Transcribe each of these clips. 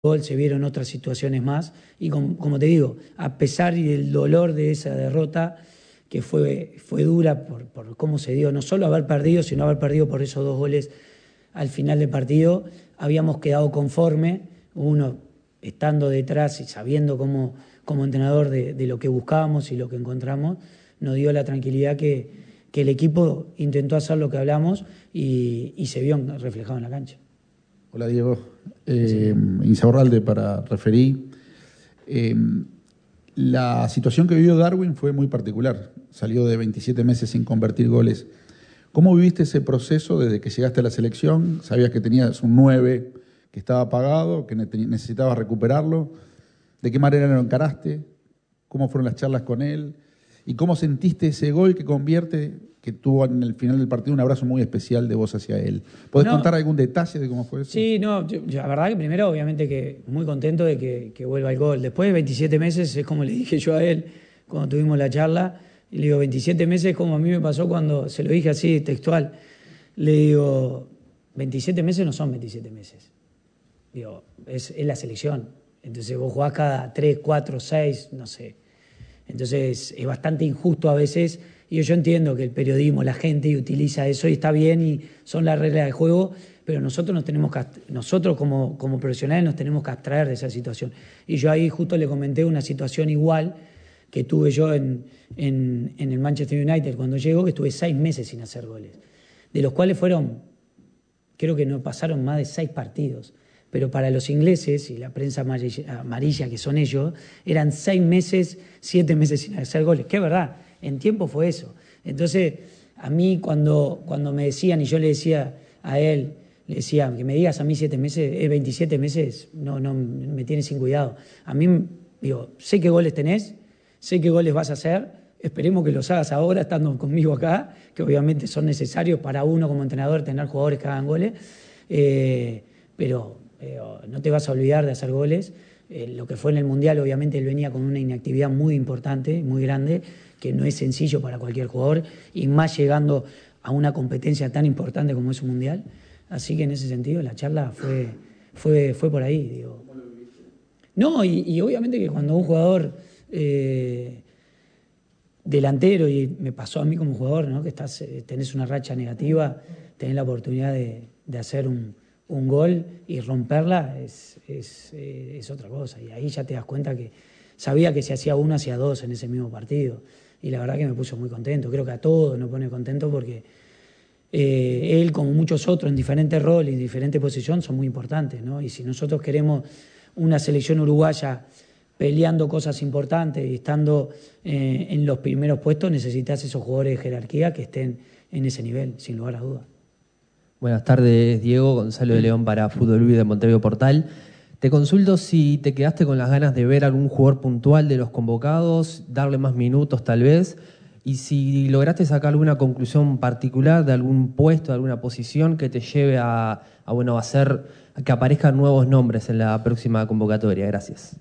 gol, se vieron otras situaciones más y como te digo, a pesar del dolor de esa derrota que fue dura por cómo se dio, no solo haber perdido, sino haber perdido por esos 2 goles al final del partido, habíamos quedado conforme, uno estando detrás y sabiendo como entrenador de lo que buscábamos y lo que encontramos, nos dio la tranquilidad que el equipo intentó hacer lo que hablamos y se vio reflejado en la cancha. Hola Diego, Insaurralde para referir. La situación que vivió Darwin fue muy particular, salió de 27 meses sin convertir goles. ¿Cómo viviste ese proceso desde que llegaste a la selección? ¿Sabías que tenías un 9 que estaba apagado, que necesitabas recuperarlo? ¿De qué manera lo encaraste? ¿Cómo fueron las charlas con él? ¿Y cómo sentiste ese gol que convierte, que tuvo en el final del partido un abrazo muy especial de vos hacia él? ¿Podés contar algún detalle de cómo fue eso? Sí, no, la verdad que primero obviamente que muy contento de que vuelva el gol. Después de 27 meses, es como le dije yo a él cuando tuvimos la charla, y le digo, 27 meses como a mí me pasó cuando se lo dije así textual. Le digo, 27 meses no son 27 meses. Digo, es la selección. Entonces vos jugás cada 3, 4, 6, no sé. Entonces es bastante injusto a veces y yo entiendo que el periodismo, la gente utiliza eso y está bien y son las reglas del juego, pero nosotros como profesionales nos tenemos que abstraer de esa situación. Y yo ahí justo le comenté una situación igual que tuve yo en el Manchester United cuando llego, que estuve 6 meses sin hacer goles, de los cuales creo que no pasaron más de 6 partidos. Pero para los ingleses y la prensa amarilla que son ellos, eran 6 meses, 7 meses sin hacer goles. Que es verdad, en tiempo fue eso. Entonces, a mí cuando me decían, y yo le decía a él, le decía, que me digas a mí 7 meses, 27 meses, no me tienes sin cuidado. A mí, digo, sé qué goles tenés, sé qué goles vas a hacer, esperemos que los hagas ahora estando conmigo acá, que obviamente son necesarios para uno como entrenador tener jugadores que hagan goles, pero no te vas a olvidar de hacer goles. Lo que fue en el Mundial, obviamente él venía con una inactividad muy importante, muy grande, que no es sencillo para cualquier jugador, y más llegando a una competencia tan importante como es un Mundial. Así que en ese sentido la charla fue por ahí, digo. ¿Cómo lo viviste? No, y obviamente que cuando un jugador delantero, y me pasó a mí como jugador, ¿no? Que tenés una racha negativa, tenés la oportunidad de hacer un gol y romperla, es otra cosa. Y ahí ya te das cuenta que sabía que si hacía 1, hacía 2 en ese mismo partido. Y la verdad que me puso muy contento. Creo que a todos nos pone contento porque él, como muchos otros, en diferentes roles y diferentes posiciones, son muy importantes, ¿no? Y si nosotros queremos una selección uruguaya peleando cosas importantes y estando en los primeros puestos, necesitas esos jugadores de jerarquía que estén en ese nivel, sin lugar a dudas. Buenas tardes, Diego. Gonzalo de León para Fútbol Luis de Montevideo Portal. Te consulto si te quedaste con las ganas de ver algún jugador puntual de los convocados, darle más minutos tal vez, y si lograste sacar alguna conclusión particular de algún puesto, de alguna posición que te lleve a hacer que aparezcan nuevos nombres en la próxima convocatoria. Gracias.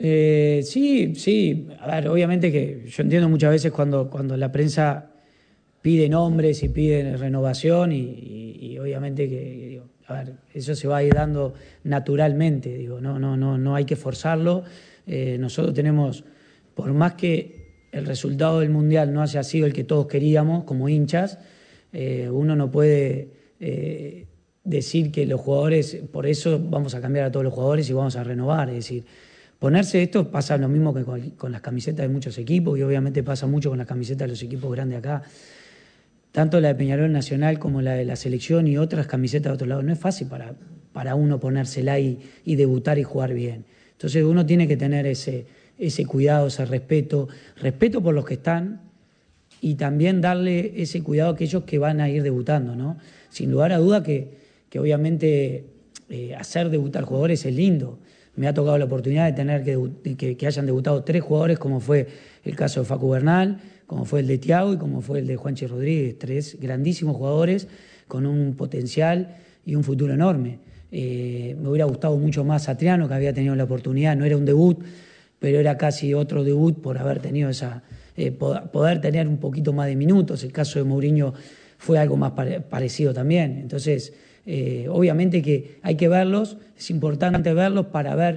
Sí. A ver, obviamente que yo entiendo muchas veces cuando la prensa pide nombres y pide renovación y obviamente que, digo, a ver, eso se va a ir dando naturalmente, digo, no hay que forzarlo. Nosotros tenemos, por más que el resultado del Mundial no haya sido el que todos queríamos como hinchas, uno no puede decir que los jugadores, por eso vamos a cambiar a todos los jugadores y vamos a renovar, es decir, ponerse esto pasa lo mismo que con las camisetas de muchos equipos y obviamente pasa mucho con las camisetas de los equipos grandes acá. Tanto la de Peñarol Nacional como la de la selección y otras camisetas de otro lado. No es fácil para uno ponérsela y debutar y jugar bien. Entonces uno tiene que tener ese cuidado, ese respeto por los que están y también darle ese cuidado a aquellos que van a ir debutando, ¿no? Sin lugar a duda que obviamente hacer debutar jugadores es lindo. Me ha tocado la oportunidad de tener que hayan debutado 3 jugadores, como fue el caso de Facu Bernal, como fue el de Thiago y como fue el de Juanchi Rodríguez, 3 grandísimos jugadores con un potencial y un futuro enorme. Me hubiera gustado mucho más Satriano, que había tenido la oportunidad, no era un debut, pero era casi otro debut por haber tenido poder tener un poquito más de minutos. El caso de Mourinho fue algo más parecido también. Entonces, obviamente que hay que verlos, es importante verlos para ver